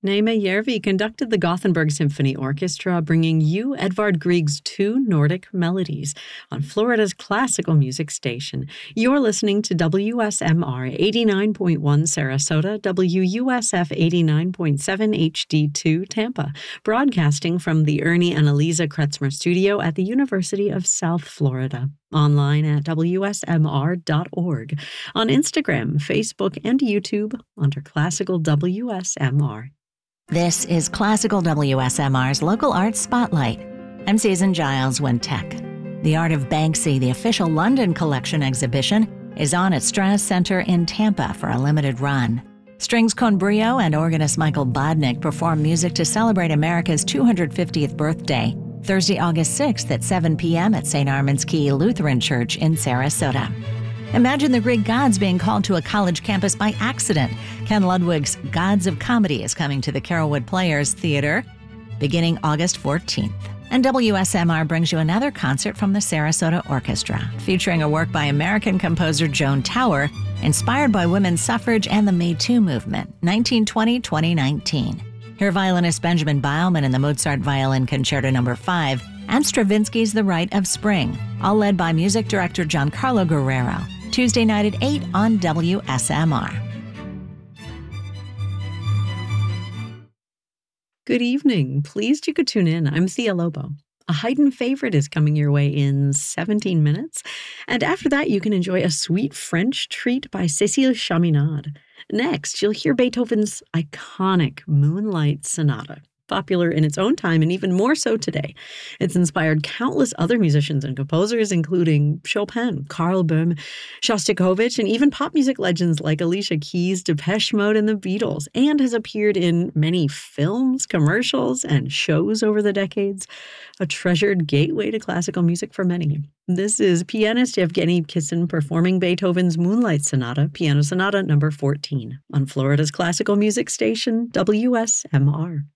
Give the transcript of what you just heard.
Naima Järvi conducted the Gothenburg Symphony Orchestra, bringing you Edvard Grieg's two Nordic melodies on Florida's classical music station. You're listening to WSMR 89.1 Sarasota, WUSF 89.7 HD2 Tampa, broadcasting from the Ernie and Eliza Kretzmer studio at the University of South Florida. Online at WSMR.org, on Instagram, Facebook, and YouTube under Classical WSMR. This is Classical WSMR's Local Arts Spotlight. I'm Susan Giles Wintek. The Art of Banksy, the official London Collection exhibition, is on at Strass Center in Tampa for a limited run. Strings Con Brio and organist Michael Bodnick perform music to celebrate America's 250th birthday, Thursday, August 6th at 7 p.m. at St. Armand's Key Lutheran Church in Sarasota. Imagine the Greek gods being called to a college campus by accident. Ken Ludwig's Gods of Comedy is coming to the Carrollwood Players Theater beginning August 14th. And WSMR brings you another concert from the Sarasota Orchestra, featuring a work by American composer Joan Tower, inspired by women's suffrage and the Me Too movement, 1920-2019. Hear violinist Benjamin Beilman in the Mozart Violin Concerto No. 5 and Stravinsky's The Rite of Spring, all led by music director Giancarlo Guerrero. Tuesday night at 8 on WSMR. Good evening. Pleased you could tune in. I'm Thea Lobo. A Haydn favorite is coming your way in 17 minutes. And after that, you can enjoy a sweet French treat by Cécile Chaminade. Next, you'll hear Beethoven's iconic Moonlight Sonata, popular in its own time and even more so today. It's inspired countless other musicians and composers, including Chopin, Karl Böhm, Shostakovich, and even pop music legends like Alicia Keys, Depeche Mode, and the Beatles, and has appeared in many films, commercials, and shows over the decades. A treasured gateway to classical music for many. This is pianist Yevgeny Kissin performing Beethoven's Moonlight Sonata, Piano Sonata No. 14, on Florida's classical music station, WSMR.